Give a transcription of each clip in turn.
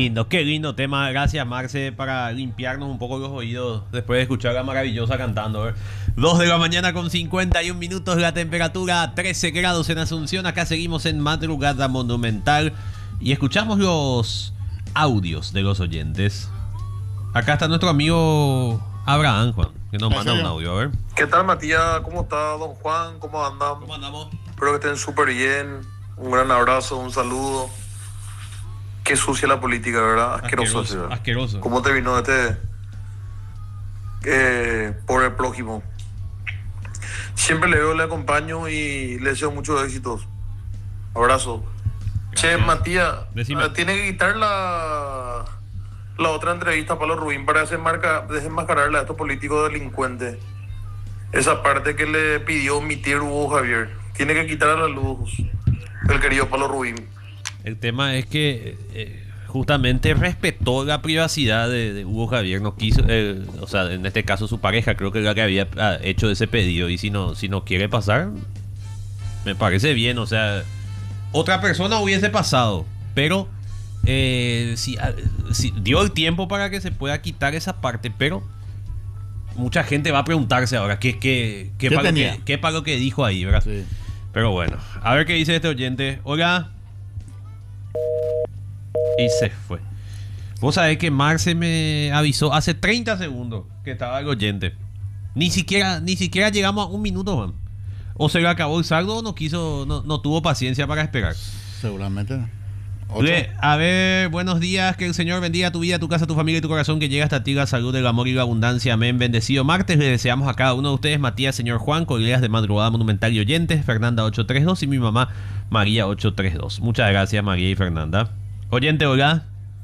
qué lindo tema. Gracias, Marce, para limpiarnos un poco los oídos después de escuchar la maravillosa cantando. 2 de la mañana con 51 minutos, la temperatura 13 grados en Asunción. Acá seguimos en Madrugada Monumental y escuchamos los audios de los oyentes. Acá está nuestro amigo Abraham, Juan, que nos manda un audio, a ver. ¿Qué tal, Matías? ¿Cómo está, don Juan? ¿Cómo andan? ¿Cómo andamos? Espero que estén súper bien. Un gran abrazo, un saludo. Qué sucia la política, ¿verdad? Asqueroso. Asqueroso. ¿Cómo te vino por el prójimo? Siempre le veo, le acompaño y le deseo muchos éxitos. Abrazo. Gracias. Che, Matías, Decime. tiene que quitar la otra entrevista a Pablo Rubín para desenmascararle a estos políticos delincuentes. Esa parte que le pidió omitir Hugo Javier. Tiene que quitar a la luz el querido Pablo Rubín. El tema es que justamente respetó la privacidad de Hugo Javier, no quiso, o sea, en este caso su pareja, creo que es la que había hecho ese pedido, y si no quiere pasar, me parece bien, o sea, otra persona hubiese pasado, pero si dio el tiempo para que se pueda quitar esa parte, pero mucha gente va a preguntarse ahora qué para lo que dijo ahí, ¿verdad? Sí. Pero bueno, a ver qué dice este oyente. Hola. Y se fue. Vos sabés que Marce me avisó hace 30 segundos que estaba el oyente. Ni siquiera llegamos a un minuto, man. O se le acabó el saldo o no tuvo paciencia para esperar. Seguramente. A ver, buenos días, que el Señor bendiga tu vida, tu casa, tu familia y tu corazón, que llegue hasta ti la salud, el amor y la abundancia, amén. Bendecido martes, le deseamos a cada uno de ustedes, Matías, señor Juan, colegas de Madrugada Monumental y oyentes, Fernanda 832 y mi mamá María 832. Muchas gracias, María y Fernanda. Oyente, hola.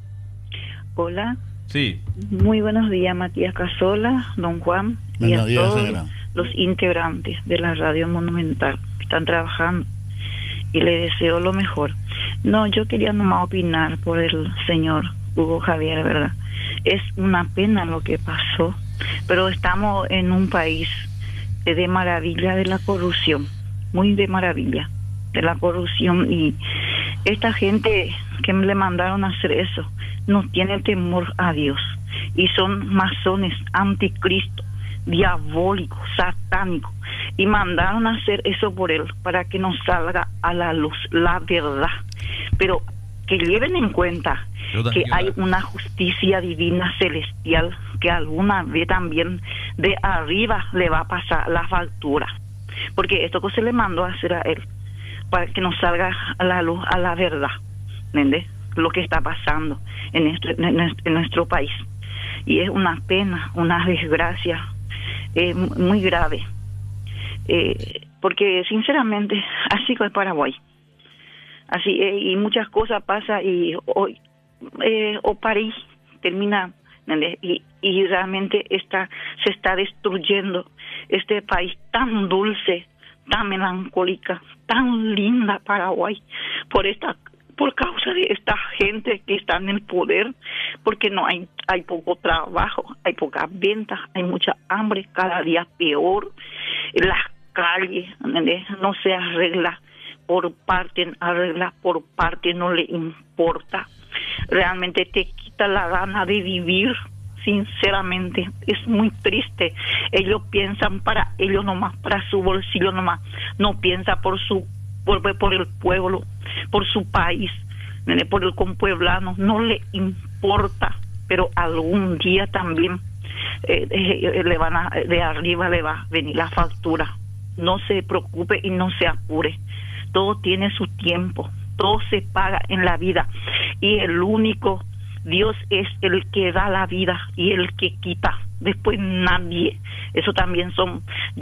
Hola. Sí. Muy buenos días, Matías Casola, don Juan, Buenos días, todos señora. los integrantes de la Radio Monumental que están trabajando, y le deseo lo mejor. No, yo quería nomás opinar por el señor Hugo Javier, ¿verdad? Es una pena lo que pasó, pero estamos en un país de maravilla de la corrupción, muy de maravilla de la corrupción, y esta gente que le mandaron a hacer eso no tiene temor a Dios y son masones, anticristo, diabólicos, satánicos, y mandaron a hacer eso por él para que nos salga a la luz la verdad, pero que lleven en cuenta que hay una justicia divina celestial que alguna vez también de arriba le va a pasar la factura, porque esto que se le mandó a hacer a él para que nos salga a la luz, a la verdad, ¿entiendes? Lo que está pasando en nuestro país, y es una pena, una desgracia muy grave, porque sinceramente así con el Paraguay, así y muchas cosas pasan, y hoy o París termina, ¿entendés? Y realmente se está destruyendo este país tan dulce, tan melancólica, tan linda, Paraguay, por causa de esta gente que está en el poder, porque no hay poco trabajo, hay poca venta, hay mucha hambre, cada día peor, las calles, ¿entendés? No se arregla por parte, no le importa, realmente te quita la gana de vivir. Sinceramente, es muy triste. Ellos piensan para ellos nomás, para su bolsillo nomás. No piensa por el pueblo, por su país, por el compueblano. No le importa. Pero algún día también de arriba le va a venir la factura. No se preocupe y no se apure. Todo tiene su tiempo. Todo se paga en la vida. Y el único Dios es el que da la vida y el que quita, después nadie. Eso también son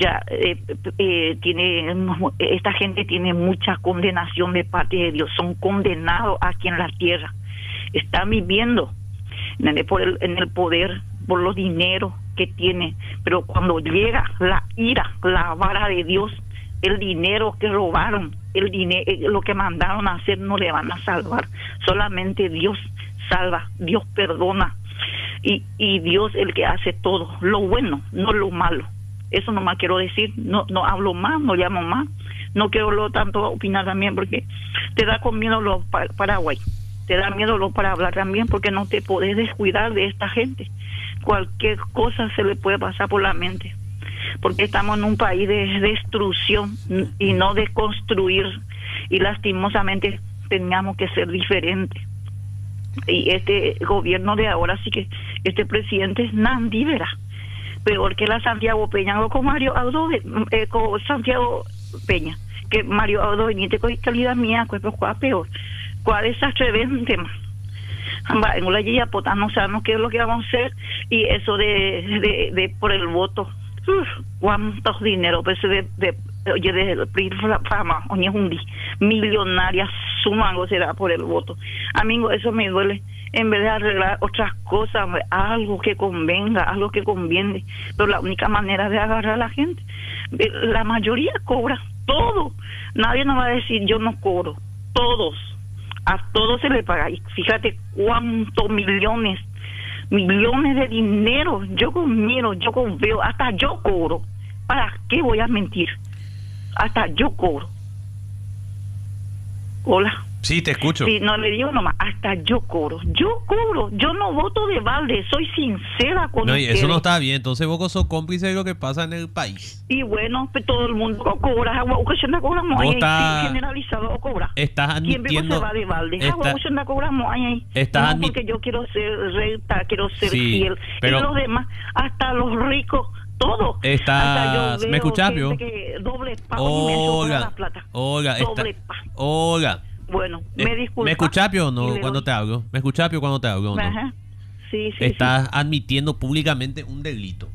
esta gente tiene mucha condenación de parte de Dios, son condenados aquí en la tierra, están viviendo en el poder por los dineros que tiene, pero cuando llega la ira, la vara de Dios, el dinero que robaron, lo que mandaron a hacer, no le van a salvar. Solamente Dios salva, Dios perdona, y Dios el que hace todo, lo bueno, no lo malo. Eso nomás quiero decir, no hablo más, no llamo más, no quiero tanto opinar también, porque te da con miedo los Paraguay. te da miedo lo para hablar también, porque no te podés descuidar de esta gente. Cualquier cosa se le puede pasar por la mente, porque estamos en un país de destrucción y no de construir, y lastimosamente teníamos que ser diferentes. Y este gobierno de ahora sí que, este presidente es nandívera, peor que la Santiago Peña o con Mario Audo, con Santiago Peña, que Mario Audo Benítez con calidad mía, pues peor. ¿Cuál es ese tema? En la guía pota no sabemos qué es lo que vamos a hacer, y eso de por el voto, cuántos dinero pues de fama oye hundi millonarias suman o será por el voto. Amigo, eso me duele. En vez de arreglar otras cosas, algo que convenga, algo que conviene, pero la única manera de agarrar a la gente, la mayoría cobra todo, nadie nos va a decir yo no cobro, todos, a todos se le paga. Y fíjate cuántos millones de dinero, yo miro, yo veo, hasta yo cobro. ¿Para qué voy a mentir? Hasta yo cobro. Hola. Sí, te escucho. Sí, no le digo nomás, hasta yo cobro, yo no voto de balde, soy sincera con No, y ustedes. eso no está bien, entonces vos sos cómplice de lo que pasa en el país. Y bueno, pues todo el mundo cobra, agua, cobramos ahí, generalizado o cobra. Estás admitiendo. ¿Quién se va de balde? Agua, cobramos ahí. Estás no, porque yo quiero ser recta, quiero ser sí, fiel. pero y los demás, hasta los ricos, todo. ¿Me escuchás, Pio? Olga, Olga. Bueno, me disculpa. ¿Me escuchás, Pio, o no? Cuando te hablo. ¿Me escuchás, Pio, cuando te hablo o no? Ajá. Sí, Estás admitiendo públicamente un delito.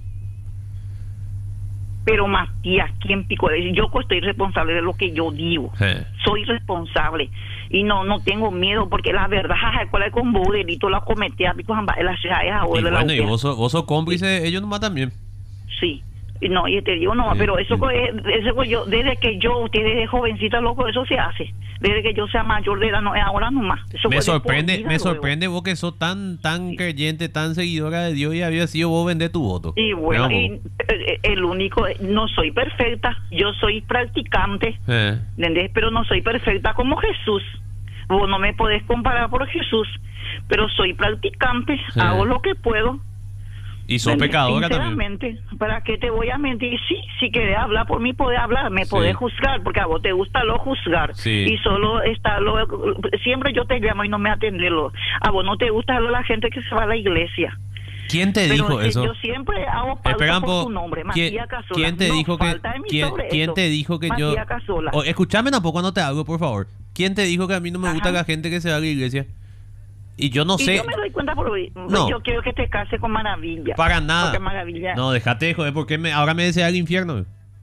Pero Matías, ¿quién picó? Yo estoy responsable de lo que yo digo. Sí. Soy responsable y no tengo miedo, porque la verdad, cuál es con vos delito la cometí a pico en la ciudad. Y bueno, y vos sos cómplice, ellos nomás también. Sí. No, y te digo, no, pero eso yo, desde que yo, desde jovencita, loco, eso se hace. Desde que yo sea mayor de edad, no es ahora nomás. Eso me sorprende vos que sos tan creyente, tan seguidora de Dios, y había sido vos vender tu voto. Y bueno, y el único, no soy perfecta, yo soy practicante, ¿entendés? Pero no soy perfecta como Jesús. Vos no me podés comparar por Jesús, pero soy practicante, hago lo que puedo. Y sos pecadora también. ¿Para qué te voy a mentir? Sí, si querés hablar por mí, podés hablar, me podés juzgar, porque a vos te gusta lo juzgar. Sí. Y solo está siempre yo te llamo y no me atendés. A vos no te gusta la gente que se va a la iglesia. ¿Quién te dijo eso? Yo siempre hago pauta por tu nombre, Matías Casola. ¿Quién te dijo que yo... Escúchame un poco cuando te hablo, por favor. ¿Quién te dijo que a mí no me gusta la gente que se va a la iglesia? Y yo no sé. Yo me doy cuenta yo quiero que te cases con Maravilla. Para nada. Porque Maravilla... No, déjate de joder, porque ahora me desea el infierno.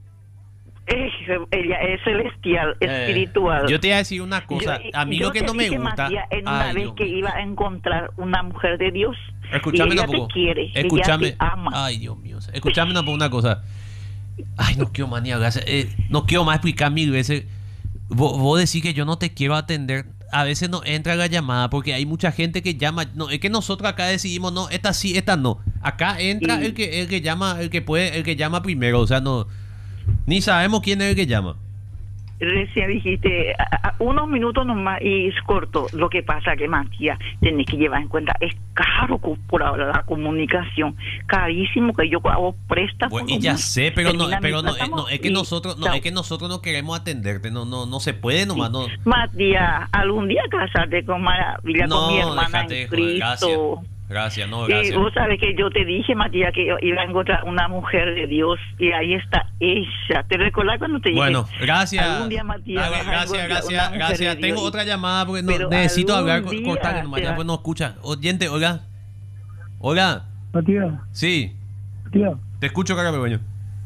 Ella es celestial, espiritual. Yo te iba a decir una cosa. A mí lo que no me gusta... Matías, en una vez que iba a encontrar una mujer de Dios. Escúchame ella un poco. te quiere, Escúchame. ella te ama. Ay, Dios mío. Escúchame una cosa. Ay, no quiero más ni hablar. No quiero más explicar 1000 veces. Vos decís que yo no te quiero atender. A veces no entra la llamada porque hay mucha gente que llama. No, es que nosotros acá decidimos, no, esta sí, esta no. Acá entra el que llama, el que llama primero. O sea, no, ni sabemos quién es el que llama. Recién dijiste unos minutos nomás y es corto. Lo que pasa que, Matías, tenés que llevar en cuenta, es caro por ahora la comunicación, carísimo, que yo hago préstamos. Bueno, y ya sé, pero no es que nosotros no queremos atenderte, no se puede nomás, no. Matías, algún día casarte con Maravilla, con mi hermana en Cristo. Gracias. Y vos sabes que yo te dije, Matías, que iba a encontrar una mujer de Dios, y ahí está ella. ¿Te recuerdas cuando te dije? Bueno, gracias. Algún día, Matías, gracias. Tengo otra llamada porque necesito hablar con cortar, nomás, ya pues no escucha. Oyente, hola. Matías. Sí. Matías. Te escucho, carabeño.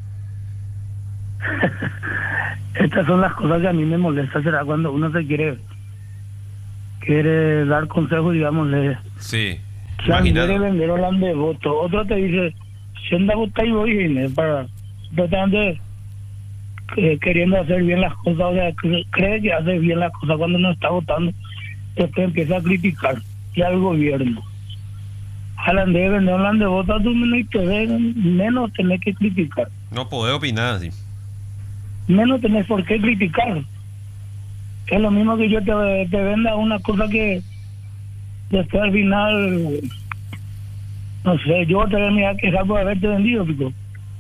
Estas son las cosas que a mí me molestan, será cuando uno se quiere dar consejos, digámosle. Sí. Quiere vender Holanda de voto. Otro te dice, si anda a votar y voy, para tratando queriendo hacer bien las cosas, o sea, cree que hace bien las cosas cuando no está votando, después empieza a criticar y al gobierno. Holanda de vender Holanda de voto, tú menos tenés que criticar. No podés opinar así. Menos tenés por qué criticar. Es lo mismo que yo te venda una cosa que después al final, no sé, yo te voy a quejar por haberte vendido, Pico.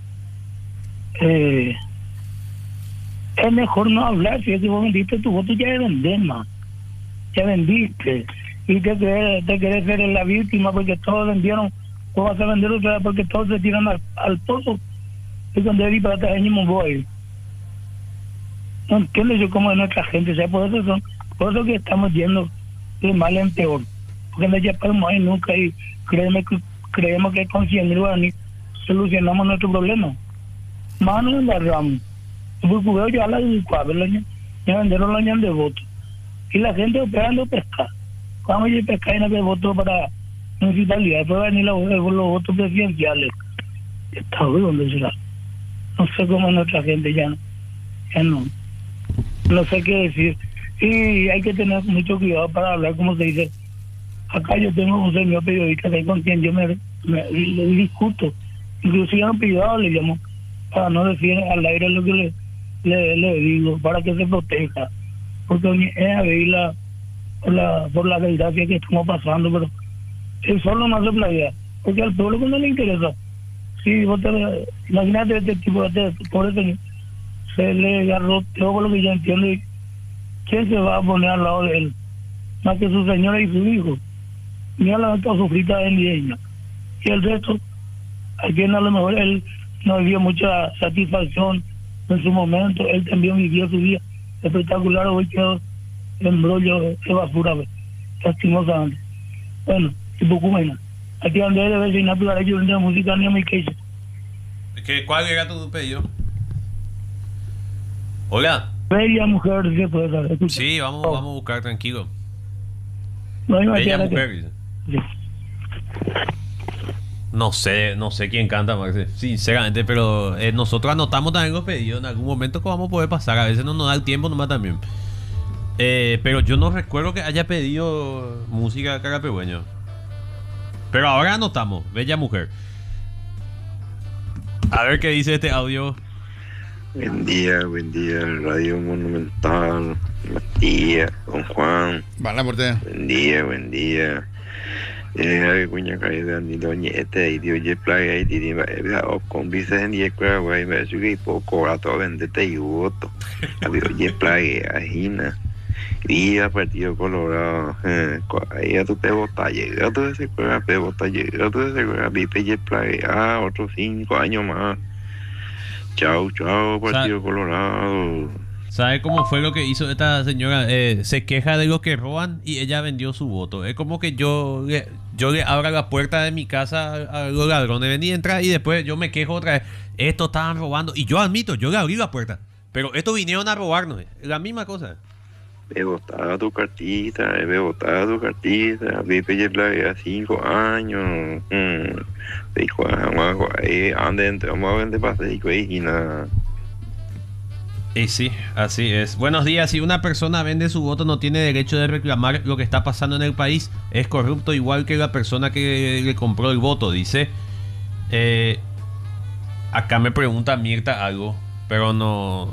Es mejor no hablar. Si es que vos vendiste tu voto, ya de vender más, ya vendiste, y te querés ser la víctima porque todos vendieron, o vas a vender otra vez porque todos se tiran al pozo, y cuando eres para atrás voy. No entiendo yo cómo es nuestra gente, o sea, por eso que estamos yendo de mal en peor, porque no llegamos ahí nunca, y creemos que con 100.000 guaraníes solucionamos nuestro problema. Más nos agarramos, porque ya la educaban, ya vendieron la ñan de voto, y la gente operando pescar. Cuando hay pescar y no hay voto para municipalidad, después venir los votos presidenciales. Está bien, ¿dónde será? No sé cómo es nuestra gente, ya no sé qué decir. Y hay que tener mucho cuidado para hablar, como se dice. Acá yo tengo un señor periodista con quien yo me discuto. Inclusive a un privado le llamo para no decir al aire lo que le digo, para que se proteja. Porque es a ver por la desgracia que estamos pasando, pero él solo no se playa, porque al pueblo no le interesa. Si vos imagínate este tipo de pobre señor, se le agarró todo lo que yo entiendo, y ¿quién se va a poner al lado de él? Más que su señora y su hijo. Mira la neta sufrita de ella. Y el resto, a quien a lo mejor él no dio mucha satisfacción en su momento, él también vivió su vida espectacular, hoy quedó embrollo de basura, lastimosamente. Bueno, y poco menos. Aquí donde debe vecinar, pero yo no música ni a mi queja. ¿Cuál era tu pedido? Hola. Bella mujer, ¿qué puede saber? Sí, vamos a buscar, tranquilo. No, Bella mujer, dice. Sí. No sé quién canta, Marce, sinceramente, pero nosotros anotamos también los pedidos. En algún momento que vamos a poder pasar, a veces no nos da el tiempo nomás también. Pero yo no recuerdo que haya pedido música carapegüeño. Pero ahora anotamos, Bella mujer. A ver qué dice este audio. Buen día, Radio Monumental, Matías, don Juan. Vale, por te. Buen día. Cuña caída ni doña este y dio playa y tiene con dice ni cueva güey me sugi poco a todo vendete y voto. Había playa ajina. Y a Partido Colorado, ahí a tu te vota, llega tú ese cueva, te vota, llega tú ese cueva, viste playa, otros 5 años más. Chao, Partido Colorado. ¿Sabe cómo fue lo que hizo esta señora? Se queja de los que roban y ella vendió su voto. Es como que yo le abra la puerta de mi casa a los ladrones, ven y entra, y después yo me quejo otra vez. Estos estaban robando. Y yo admito, yo le abrí la puerta. Pero estos vinieron a robarnos. La misma cosa. Me botaba tu cartita, viste playa 5 años. Dijo, ande entre, vamos a vender paseico y nada. Y sí, así es. Buenos días. Si una persona vende su voto, no tiene derecho de reclamar lo que está pasando en el país. Es corrupto igual que la persona que le compró el voto, dice. Acá me pregunta Mirta algo, pero no.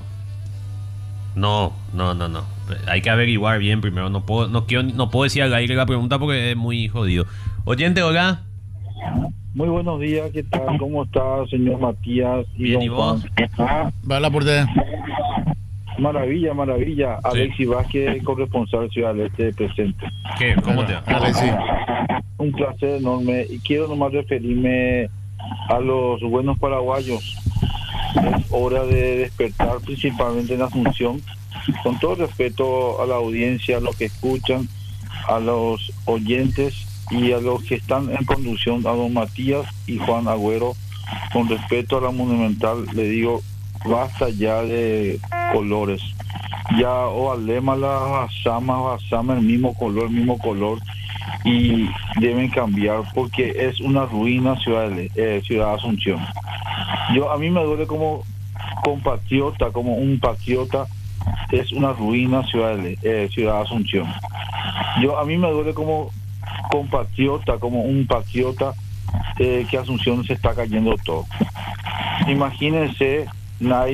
Hay que averiguar bien primero. No puedo decir al aire la pregunta porque es muy jodido. Oyente, hola. Muy buenos días, ¿qué tal? ¿Cómo está, señor Matías? Bien, ¿y vos? Vale, por te. Maravilla. Sí. Alexis Vázquez, corresponsal Ciudad del Este presente. ¿Qué? ¿Cómo te va? Alexis. Un placer enorme. Y quiero nomás referirme a los buenos paraguayos. Es hora de despertar, principalmente en Asunción. Con todo respeto a la audiencia, a los que escuchan, a los oyentes y a los que están en conducción, a don Matías y Juan Agüero, con respeto a la Monumental, le digo, basta ya de colores. Ya o alema la basama el mismo color, y deben cambiar porque es una ruina ciudad Asunción. A mí me duele como compatriota, como un patriota, es una ruina ciudad Asunción. A mí me duele como compatriota, como un patriota, que Asunción se está cayendo todo. Imagínense, nadie